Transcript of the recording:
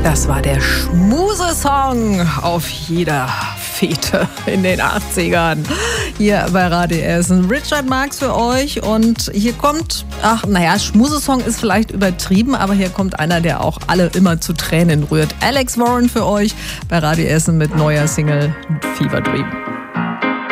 Das war der Schmusesong auf jeder Fete in den 80ern. Hier bei Radio Essen. Richard Marx für euch und hier kommt, Schmusesong ist vielleicht übertrieben, aber hier kommt einer, der auch alle immer zu Tränen rührt. Alex Warren für euch bei Radio Essen mit neuer Single Fever Dream.